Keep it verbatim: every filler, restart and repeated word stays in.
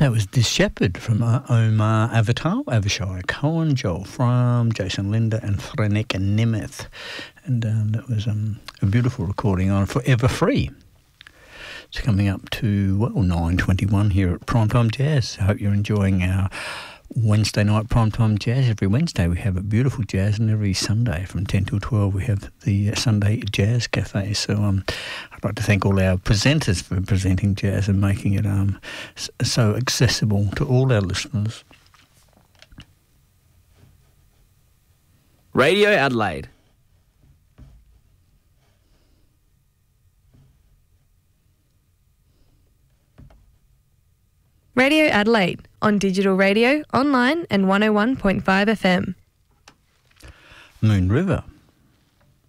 That was This Shepherd from uh, Omar Avatar, Avishai Cohen, Joel Fromm, Jason Linder and Frenek Nemeth. And um, that was um, a beautiful recording on Forever Free. It's coming up to, well, nine twenty-one here at Primetime Jazz. I hope you're enjoying our Wednesday night Primetime Jazz. Every Wednesday we have a beautiful jazz, and every Sunday from ten till twelve we have the Sunday Jazz Cafe. So um, I'd like to thank all our presenters for presenting jazz and making it um, so accessible to all our listeners. Radio Adelaide. Radio Adelaide, on digital radio, online and one oh one point five F M. Moon River.